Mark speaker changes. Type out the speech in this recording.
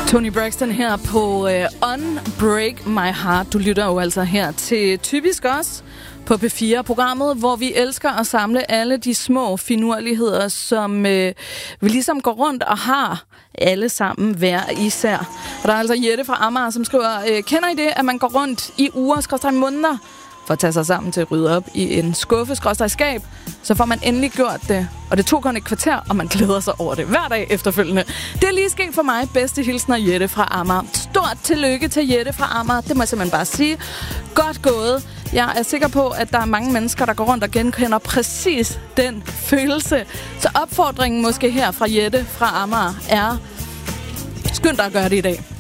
Speaker 1: Toni Braxton her på Unbreak My Heart. Du lytter jo altså her til Typisk Os på P4-programmet, hvor vi elsker at samle alle de små finurligheder, som vi ligesom går rundt og har alle sammen hver især. Og der er altså Jette fra Amager, som skriver, kender I det, at man går rundt i uger, måneder, for at tage sig sammen til at rydde op i en skuffe, skab, så får man endelig gjort det. Og det tog kun et kvarter, og man glæder sig over det hver dag efterfølgende. Det er lige sket for mig. Bedste hilsner, Jette fra Amager. Stort tillykke til Jette fra Amager. Det må jeg simpelthen bare sige. Godt gået. Jeg er sikker på, at der er mange mennesker, der går rundt og genkender præcis den følelse. Så opfordringen måske her fra Jette fra Amager er, skynd dig at gøre det i dag.